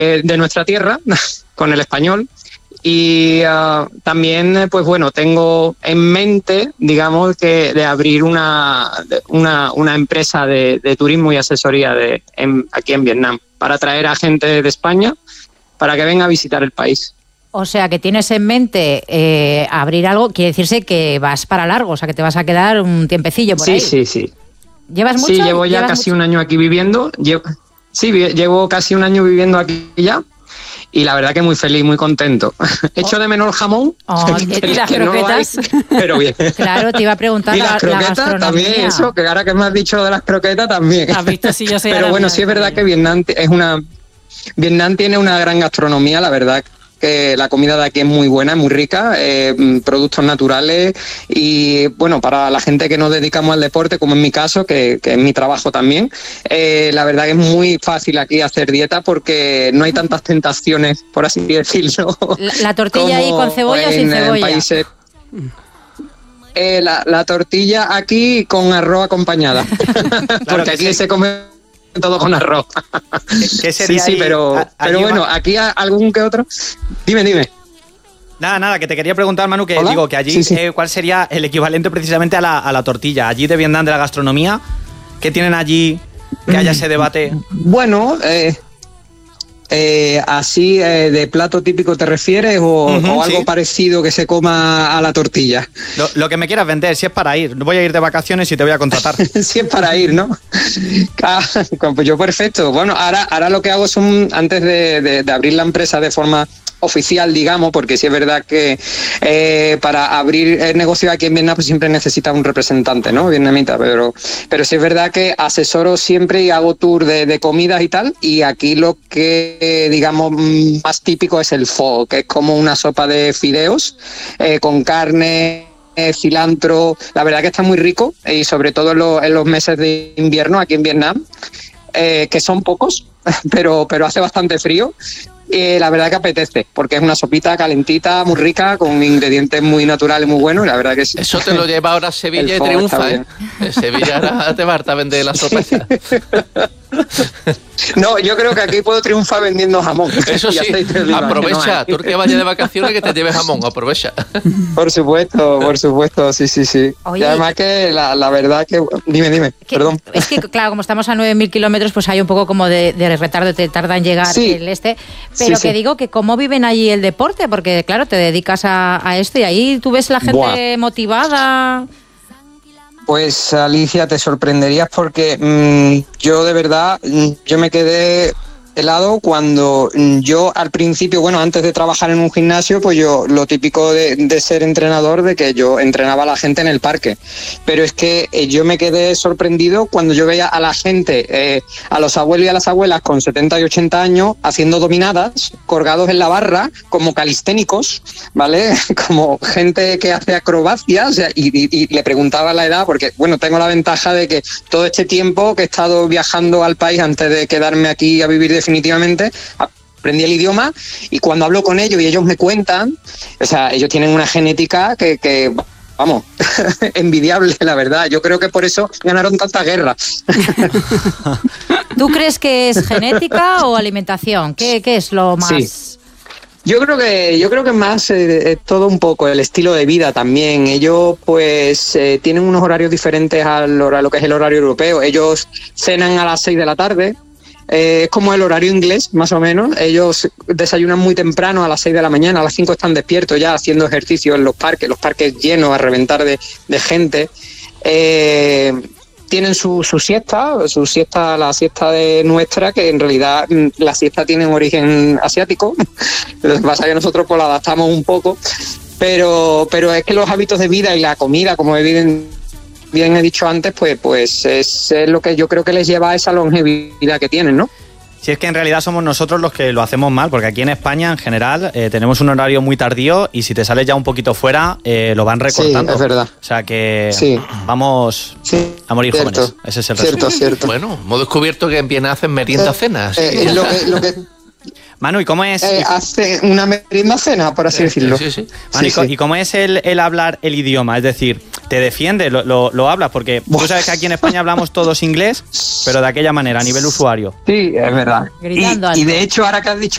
de nuestra tierra con el español. Y también, pues bueno, tengo en mente, digamos, que de abrir una empresa de turismo y asesoría aquí en Vietnam, para traer a gente de España para que venga a visitar el país. O sea, que tienes en mente abrir algo, quiere decirse que vas para largo, o sea, que te vas a quedar un tiempecillo por ahí. Sí. ¿Llevas mucho? Sí, llevo ya casi un año aquí viviendo. Llevo casi un año viviendo aquí ya. Y la verdad que muy feliz, muy contento. Echo de menos el jamón. ¿Y las croquetas? No pero bien. Claro, te iba a preguntar. Y las croquetas también, eso, que ahora que me has dicho de las croquetas también. ¿Has visto si yo soy Pero bueno, sí es verdad que Vietnam tiene una gran gastronomía, la verdad que la comida de aquí es muy buena, es muy rica, productos naturales y bueno, para la gente que nos dedicamos al deporte, como en mi caso, que es mi trabajo también, la verdad que es muy fácil aquí hacer dieta porque no hay tantas tentaciones, por así decirlo. ¿La tortilla ahí con cebolla o sin cebolla? Países, la tortilla aquí con arroz acompañada, claro, porque aquí se come todo con arroz. ¿Qué sería sí, pero bueno, aquí algún que otro. Dime. Nada, que te quería preguntar, Manu, que ¿Hola? digo que allí Sí. ¿cuál sería el equivalente precisamente a la tortilla? Allí de Vietnam, de la gastronomía, ¿qué tienen allí que haya ese debate? Bueno, así de plato típico te refieres o algo parecido que se coma a la tortilla. Lo que me quieras vender, si es para ir. Voy a ir de vacaciones y te voy a contratar. Si es para ir, ¿no? Pues yo perfecto. Bueno, ahora lo que hago son, antes de abrir la empresa de forma oficial, digamos, porque sí es verdad que para abrir el negocio aquí en Vietnam pues siempre necesita un representante, ¿no? Vietnamita, pero sí es verdad que asesoro siempre y hago tour de comidas y tal, y aquí lo que digamos más típico es el pho, que es como una sopa de fideos con carne, cilantro. La verdad que está muy rico, y sobre todo en los meses de invierno aquí en Vietnam, que son pocos, pero hace bastante frío. La verdad que apetece, porque es una sopita calentita, muy rica, con ingredientes muy naturales, muy buenos, y la verdad que sí. Eso te lo lleva ahora a Sevilla y triunfa, ¿eh? En Sevilla ahora te va a vender la sopa esa. No, yo creo que aquí puedo triunfar vendiendo jamón. Eso sí, aprovecha, tú que vayas de vacaciones que te lleves jamón, aprovecha. Por supuesto, sí. Oye, y además que la verdad que... Dime, perdón. Es que, claro, como estamos a 9.000 kilómetros, pues hay un poco como de retardo, te tarda en llegar pero Sí. digo que cómo viven allí el deporte, porque claro, te dedicas a esto y ahí tú ves la gente motivada. Pues Alicia, te sorprenderías porque yo de verdad, yo me quedé helado cuando yo al principio, bueno, antes de trabajar en un gimnasio, pues yo lo típico de ser entrenador, de que yo entrenaba a la gente en el parque, pero es que yo me quedé sorprendido cuando yo veía a la gente, a los abuelos y a las abuelas con 70 y 80 años haciendo dominadas, colgados en la barra como calisténicos, ¿vale? Como gente que hace acrobacias, o sea, y le preguntaba la edad, porque bueno, tengo la ventaja de que todo este tiempo que he estado viajando al país antes de quedarme aquí a vivir definitivamente, aprendí el idioma, y cuando hablo con ellos y ellos me cuentan, o sea, ellos tienen una genética que vamos, envidiable, la verdad. Yo creo que por eso ganaron tantas guerras. ¿Tú crees que es genética o alimentación? ¿Qué es lo más...? Sí. Yo creo que más todo un poco el estilo de vida también. Ellos pues tienen unos horarios diferentes a lo que es el horario europeo. Ellos cenan a las 6 de la tarde. Es como el horario inglés, más o menos. Ellos desayunan muy temprano, a las 6 de la mañana, a las 5 están despiertos ya haciendo ejercicio en los parques llenos a reventar de gente. Tienen su siesta, la siesta de nuestra, que en realidad la siesta tiene un origen asiático. Lo que pasa es que nosotros pues la adaptamos un poco, pero es que los hábitos de vida y la comida, como bien he dicho antes, pues es lo que yo creo que les lleva a esa longevidad que tienen, ¿no? Si es que en realidad somos nosotros los que lo hacemos mal, porque aquí en España en general tenemos un horario muy tardío y si te sales ya un poquito fuera lo van recortando. Sí, es verdad. O sea que sí. Vamos a morir jóvenes. Ese es el resumen. Cierto. Bueno, hemos descubierto que en Viena hacen merienda-cena. Lo que Manu, ¿y cómo es? Hace una merienda cena, por así decirlo. Sí. Manu, ¿y cómo es el hablar el idioma? Es decir, ¿te defiendes? ¿Lo hablas? Porque tú sabes que aquí en España hablamos todos inglés, pero de aquella manera, a nivel usuario. Sí, es verdad. Gritando y de hecho, ahora que has dicho